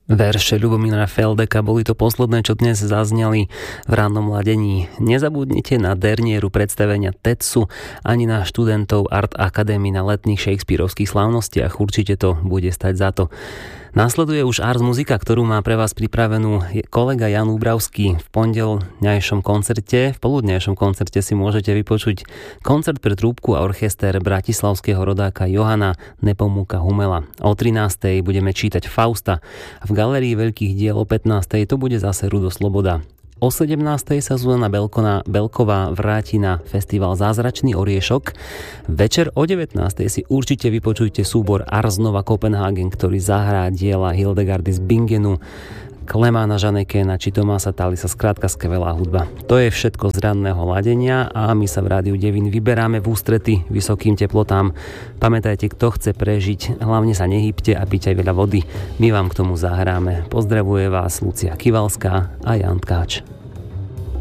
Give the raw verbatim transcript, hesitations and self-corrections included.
Verše Ľubomíra Feldeka boli to posledné, čo dnes zazneli v rannom ladení. Nezabudnite na dernieru predstavenia Tetsu ani na študentov Art Academy na letných shakespearovských slávnostiach. Určite to bude stať za to. Nasleduje už Ars Muzika, ktorú má pre vás pripravenú kolega Jan Úbravský. V pondelňajšom koncerte, v poludňajšom koncerte si môžete vypočuť koncert pre trúbku a orchester bratislavského rodáka Johana Nepomúka Humela. O trinástej budeme čítať Fausta a v Galérii veľkých diel o pätnástej to bude zase Rudo Sloboda. O sedemnástej sa Zuzana Belkona, Belková vráti na festival Zázračný oriešok. Večer o devätnástej si určite vypočujte súbor Ars Nova Copenhagen, ktorý zahrá diela Hildegardy z Bingenu, Klemána Žanekéna či Tomása Talisa, skrátka skvelá hudba. To je všetko z ranného ladenia a my sa v Rádiu Devín vyberáme v ústrety vysokým teplotám. Pamätajte, kto chce prežiť, hlavne sa nehybte a píte aj veľa vody. My vám k tomu zahráme. Pozdravuje vás Lucia Kivalská a Jan Tkáč.